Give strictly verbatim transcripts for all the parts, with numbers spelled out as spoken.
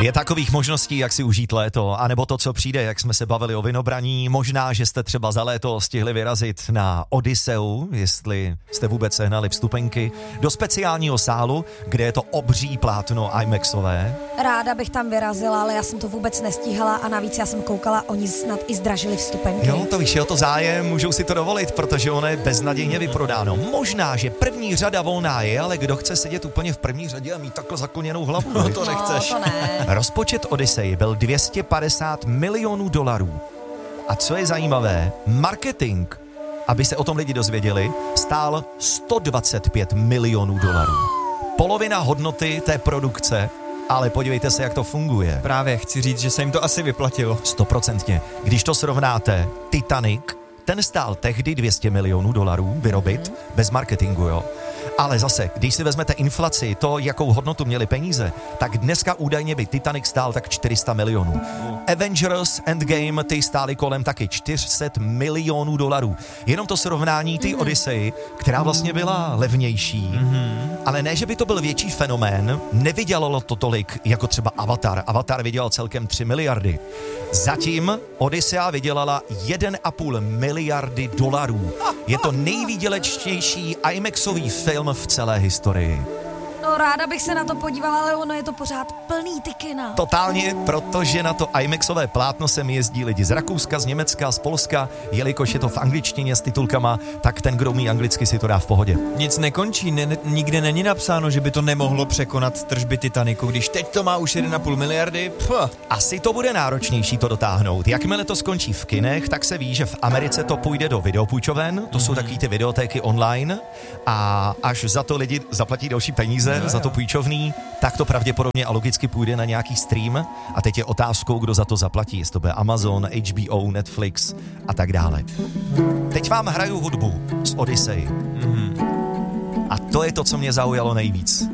Je takových možností, jak si užít léto, anebo to, co přijde, jak jsme se bavili o vinobraní. Možná, že jste třeba za léto stihli vyrazit na Odysseu, jestli jste vůbec sehnali vstupenky, do speciálního sálu, kde je to obří plátno IMAXové. Ráda bych tam vyrazila, ale já jsem to vůbec nestíhala a navíc já jsem koukala, oni snad i zdražili vstupenky. Jo, to víš, je o to zájem, můžou si to dovolit, protože ono je beznadějně vyprodáno. Možná, že první řada volná je, ale kdo chce sedět úplně v první řadě a mít takhle zakloněnou hlavu? No to nechceš. No, to ne. Rozpočet Odyssey byl dvě stě padesát milionů dolarů. A co je zajímavé, marketing, aby se o tom lidi dozvěděli, stál sto dvacet pět milionů dolarů. Polovina hodnoty té produkce, ale podívejte se, jak to funguje. Právě chci říct, že se jim to asi vyplatilo. Stoprocentně. Když to srovnáte, Titanic, ten stál tehdy dvě stě milionů dolarů vyrobit, mm. bez marketingu, jo. Ale zase, když si vezmete inflaci, to, jakou hodnotu měly peníze, tak dneska údajně by Titanic stál tak čtyři sta milionů. Mm. Avengers Endgame, ty stály kolem taky čtyři sta milionů dolarů. Jenom to srovnání ty mm. Odyssey, která vlastně byla levnější, mm. ale ne, že by to byl větší fenomén, nevydělalo to tolik jako třeba Avatar. Avatar vydělal celkem tři miliardy. Zatím Odyssea vydělala jedna a půl miliardy dolarů. Je to nejvýdělečtější IMAXový film v celé historii. No ráda bych se na to podívala, ale ono je to pořád plný ty kina. Totálně, protože na to IMAXové plátno sem jezdí lidi z Rakouska, z Německa, z Polska, jelikož je to v angličtině s titulkama, tak ten, kdo umí anglicky, si to dá v pohodě. Nic nekončí, ne, nikde není napsáno, že by to nemohlo překonat tržby Titanicu, když teď to má už jedna a půl miliardy. Pff. Asi to bude náročnější to dotáhnout. Jakmile to skončí v kinech, tak se ví, že v Americe to půjde do videopůjčoven, to mm-hmm. jsou takový ty videotéky online a až za to lidi zaplatí další peníze, za to půjčovný, tak to pravděpodobně a logicky půjde na nějaký stream a teď je otázkou, kdo za to zaplatí, jestli to bude Amazon, H B O, Netflix a tak dále. Teď vám hraju hudbu z Odyssey. Mm-hmm. A to je to, co mě zaujalo nejvíc.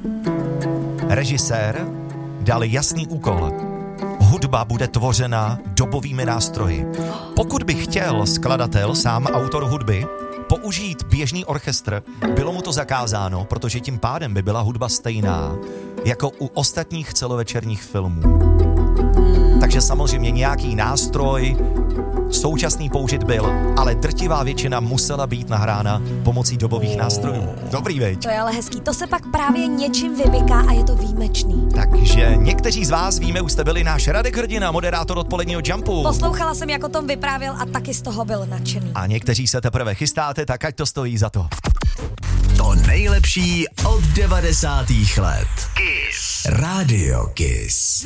Režisér dal jasný úkol. Hudba bude tvořena dobovými nástroji. Pokud by chtěl skladatel, sám autor hudby, použít běžný orchestr, bylo mu to zakázáno, protože tím pádem by byla hudba stejná jako u ostatních celovečerních filmů. Takže samozřejmě nějaký nástroj současný použit byl, ale drtivá většina musela být nahrána pomocí dobových nástrojů. Dobrý, veď? To je ale hezký, to se pak právě něčím vymyká a je to výjimečný. Takže někteří z vás, víme, už jste byli náš Radek Hrdina, moderátor odpoledního Jumpu. Poslouchala jsem, jak o tom vyprávěl a taky z toho byl nadšený. A někteří se teprve chystáte, tak ať to stojí za to. To nejlepší od devadesátých let. Kiss. Radio Kiss.